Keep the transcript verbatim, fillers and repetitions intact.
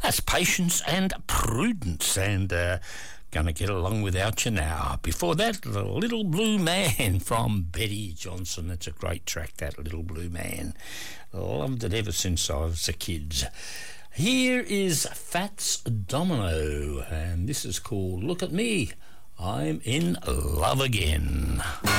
That's Patience and Prudence, and uh, Gonna Get Along Without You Now. Before that, The Little Blue Man from Betty Johnson. That's a great track, that Little Blue Man. Loved it ever since I was a kid. Here is Fats Domino, and this is called Look at Me, I'm in Love Again.